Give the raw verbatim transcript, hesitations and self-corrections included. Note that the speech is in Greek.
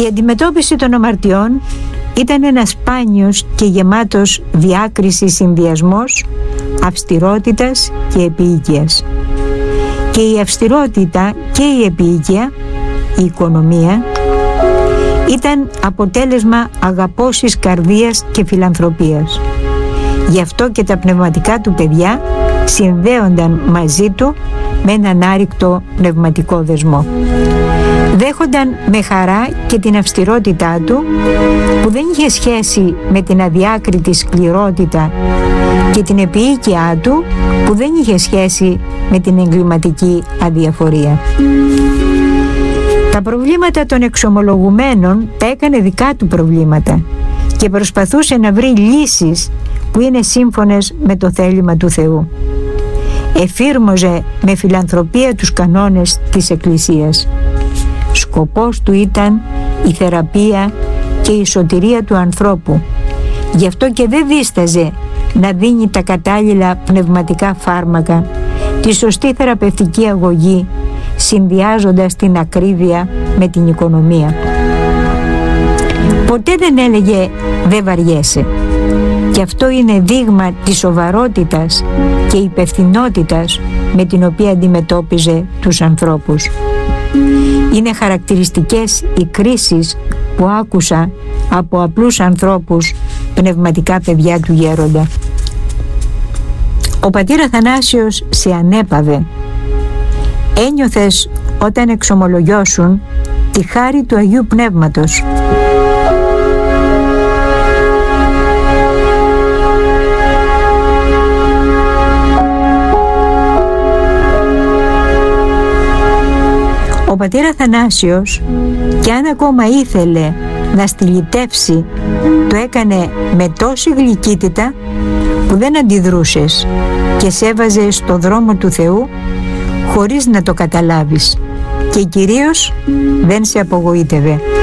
Η αντιμετώπιση των αμαρτιών ήταν ένας σπάνιος και γεμάτος διάκριση συνδυασμός αυστηρότητας και επίοικιας. Και η αυστηρότητα και η επίοικια, η οικονομία, ήταν αποτέλεσμα αγαπώσης καρδίας και φιλανθρωπίας. Γι' αυτό και τα πνευματικά του παιδιά συνδέονταν μαζί του με έναν άρρηκτο πνευματικό δεσμό. Δέχονταν με χαρά και την αυστηρότητά του, που δεν είχε σχέση με την αδιάκριτη σκληρότητα, και την επίοικιά του, που δεν είχε σχέση με την εγκληματική αδιαφορία. Τα προβλήματα των εξομολογουμένων τα έκανε δικά του προβλήματα και προσπαθούσε να βρει λύσεις που είναι σύμφωνες με το θέλημα του Θεού. Εφήρμοζε με φιλανθρωπία τους κανόνες της Εκκλησίας. Σκοπός του ήταν η θεραπεία και η σωτηρία του ανθρώπου. Γι' αυτό και δεν δίσταζε να δίνει τα κατάλληλα πνευματικά φάρμακα, τη σωστή θεραπευτική αγωγή, συνδυάζοντας την ακρίβεια με την οικονομία. Ποτέ δεν έλεγε «δεν βαριέσαι». Και αυτό είναι δείγμα της σοβαρότητας και υπευθυνότητας με την οποία αντιμετώπιζε τους ανθρώπους. Είναι χαρακτηριστικές οι κρίσεις που άκουσα από απλούς ανθρώπους, πνευματικά παιδιά του γέροντα. Ο πατήρ Αθανάσιος σε ανέπαβε. Ένιωθες όταν εξομολογιώσουν τη χάρη του Αγίου Πνεύματος. Ο πατήρ Αθανάσιος, κι αν ακόμα ήθελε να στυλιτεύσει, το έκανε με τόση γλυκύτητα που δεν αντιδρούσες και σε έβαζε στο δρόμο του Θεού χωρίς να το καταλάβεις, και κυρίως δεν σε απογοήτευε.